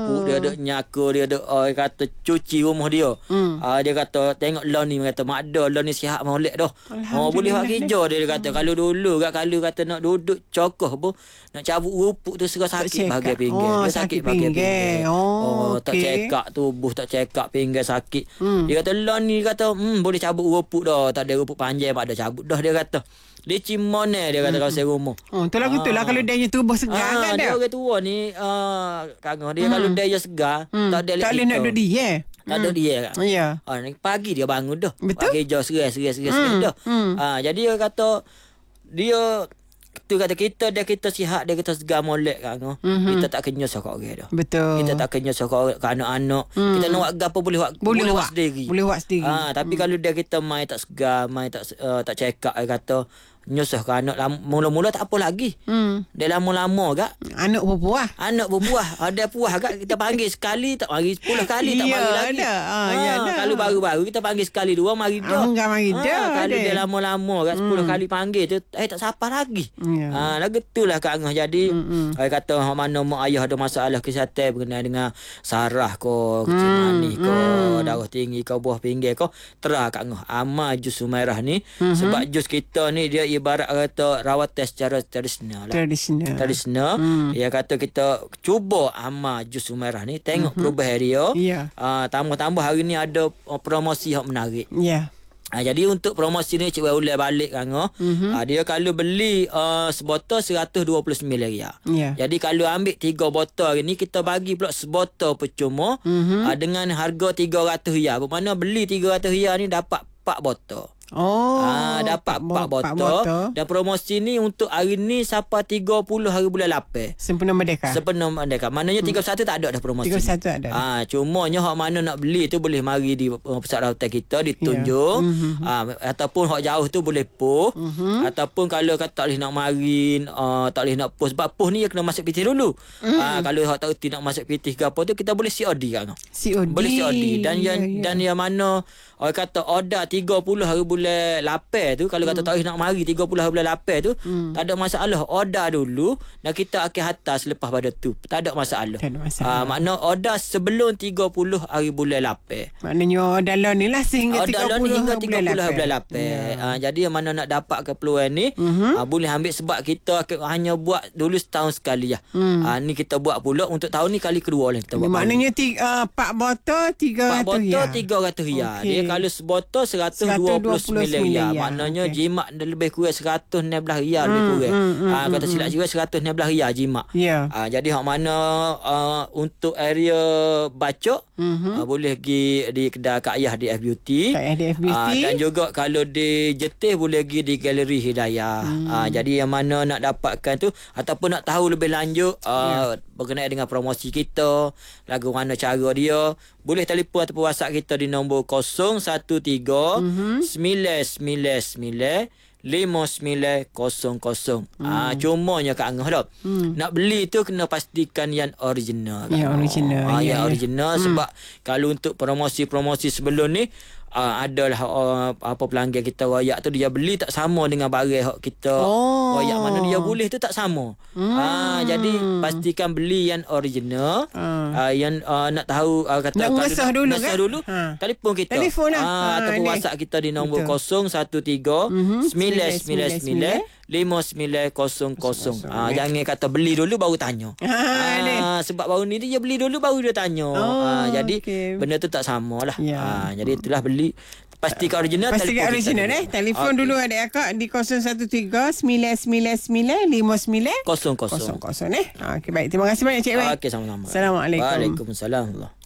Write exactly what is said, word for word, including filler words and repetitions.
sapu, dia ada nyaka, dia ada uh, kata cuci rumah dia. Hmm. Uh, dia kata tengok lawn ni, kata mak ada lawn ni sihat molek dah. Oh boleh buat kerja dia, dia kata. Hmm. Kalau dulu kat kalau kata nak duduk cokoh pun nak cabut rupuk tu serah sakit bahagian pinggir. Oh, dia sakit, sakit bahagian pinggir. Oh, oh okay. tak check up tubuh, tak check up pinggir sakit. Hmm. Dia kata lawn ni kata hmm, boleh cabut rupuk dah, tak ada rupuk panjang mak dah cabut dah, dia kata. Licin mana dia kata hmm. kawasan rumah. Oh, itulah itulah kalau dia tubuh segar ah, kan dia. Dia orang tua ni uh, kagak dia hmm. kalau dia segar hmm. tak ada tak boleh nak duduk dia. Tak ada hmm. dia kan. Ya. Ah, pagi dia bangun dah. Betul? Pagi jauh serai serai serai hmm. dah. Hmm. Ah, jadi dia kata dia tu kata kita dia kita sihat, dia kita segar molek kan. Mm-hmm. Kita tak kenyus kat orang dah. Betul. Kita tak kenyus kat anak-anak. Mm. Kita nak buat gapo boleh buat boleh, boleh buat sendiri. Boleh buat sendiri. Ah, tapi mm. kalau dia kita mai tak segar, mai tak uh, tak check up, dia kata nyusah ke anak lam, mula-mula tak apa lagi. Hmm. Dia lama-lama gak. Anak berbuah. Anak berbuah. Ada puah gak kita panggil sekali tak mari, sepuluh kali tak mari lagi. Ada. Ah, ha, ya ada. Kalau baru-baru kita panggil sekali dua mari dah. Enggak mari dah. Ha, kalau dia lama-lama gak sepuluh hmm. kali panggil tu eh tak sapa lagi. Ya. Ha, lagu itulah Kak Angah jadi. Hmm. Ai kata hak mana mak ayah ada masalah kesihatan berkenaan dengan saraf ko, kecil hmm. manis ko, hmm. darah tinggi ko, buah pinggir ko, terah Kak Angah amal jus sumairah ni hmm. sebab jus kita ni dia ibarat kata rawatan secara tradisional lah. Tradisional. Tradisional. Hmm. Dia kata kita cuba amal jus sumairah ni, tengok mm-hmm. perubahan dia. Yeah. Uh, tambah-tambah hari ni ada promosi yang menarik. Ya. Yeah. Ha, jadi untuk promosi ni Cik Wai ulang balik kan. Mm-hmm. Ha, dia kalau beli uh, sebotol seratus dua puluh sembilan ringgit. Yeah. Jadi kalau ambil tiga botol hari ni kita bagi pula sebotol percuma mm-hmm. uh, dengan harga tiga ratus ringgit. Bermakna beli tiga ratus ringgit ni dapat empat botol. Oh, ah, dapat empat botol. botol. Dan promosi ni untuk hari ni sampai tiga puluh hari bulan lapan. Sempena Merdeka. Sempena Merdeka. Maknanya tiga puluh satu tak ada dah promosi. tiga puluh satu ada. Ah, cumanya hak mana nak beli tu boleh mari di uh, pusat rawatan kita ditunjuk. Yeah. Mm-hmm. Ah, ataupun hak jauh tu boleh poh. Mm-hmm. Ataupun kalau kata tak boleh nak mari, uh, tak boleh nak poh sebab poh ni dia kena masuk P T dulu. Mm-hmm. Ah, kalau hak tak reti nak masuk P T ke apa tu kita boleh C O D kan. C O D. Boleh C O D dan yeah, yang yeah. dan yang mana orang kata order tiga puluh hari bulan lapan tu kalau kata hmm. tarikh nak mari tiga puluh hari bulan lapan tu hmm. tak ada masalah, order dulu dan kita akan hantar selepas pada tu, tak ada masalah. Tak ada masalah. Ah, makna order sebelum tiga puluh hari bulan lapan. Maknanya order ni lah sehingga order tiga puluh hingga hari tiga puluh hari bulan lapan. Yeah. Ah, jadi yang mana nak dapat ke peluang ni mm-hmm. ah, boleh ambil sebab kita hanya buat dulu setahun sekali lah. Mm. Ah, ni kita buat pula untuk tahun ni kali kedua lah kita buat. Maknanya tiga, uh, empat botol tiga ratus empat botol tiga ratus ringgit. Dia kalau sebotol seratus dua puluh sembilan ringgit. Maknanya okay. jimat lebih kurang seratus enam belas ringgit lebih kurang. Mm, mm, ah, kata silap jiwa seratus enam belas ringgit jimat. Yeah. Ah, jadi hak mana uh, untuk area bacok mm-hmm. uh, boleh pergi di kedai Kak Ayah D F Beauty. Kak Ayah D F Beauty. Ah, dan juga kalau di Jetih boleh pergi di Galeri Hidayah. Mm. Ah, jadi yang mana nak dapatkan tu ataupun nak tahu lebih lanjut uh, yeah. berkenaan dengan promosi kita, lagu mana cara dia, boleh telefon ataupun WhatsApp kita di nombor kosong satu tiga sembilan sembilan sembilan lima sembilan kosong kosong. Hmm. Ah, cumanya Kak Angah dah. Hmm. Nak beli tu kena pastikan yang original. Yang original. Ah, ya, yang ya. original hmm. sebab kalau untuk promosi-promosi sebelum ni Uh, adalah uh, apa pelanggan kita royak tu dia beli tak sama dengan barang kita oh. royak mana dia boleh tu tak sama. Hmm. Uh, jadi pastikan beli yang original. Hmm. Uh, yang uh, nak tahu uh, kata nak ngesah dulu ngesah kan? dulu Ha. telefon kita. Telefon lah. Uh, Ha, ataupun WhatsApp kita di nombor kosong satu tiga sembilan sembilan sembilan lima sembilan kosong kosong. Ah, jangan kata beli dulu baru tanya. Ah, sebab baru ni dia beli dulu baru dia tanya. Oh, ah, jadi okay. benda tu tak samalah. Ya. Ah, jadi itulah beli pastikan original. Pastikan original eh. Telefon okay. dulu adik akak di kosong satu tiga sembilan sembilan sembilan lima sembilan kosong kosong kosong kosong eh. Okey baik, terima kasih banyak Cik Wai. Okey, sama-sama. Assalamualaikum. Waalaikumsalam.